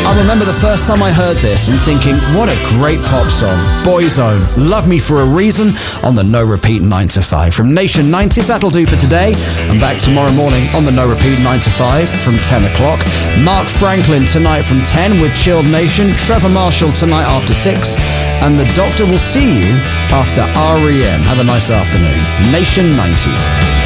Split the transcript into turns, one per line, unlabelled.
I remember the first time I heard this and thinking, what a great pop song. Boyzone, Love Me for a Reason on the No Repeat 9 to 5. From Nation 90s, that'll do for today. I'm back tomorrow morning on the No Repeat 9 to 5 from 10 o'clock. Mark Franklin tonight from 10 with Chilled Nation. Trevor Marshall tonight after 6. And the Doctor will see you after REM. Have a nice afternoon. Nation 90s.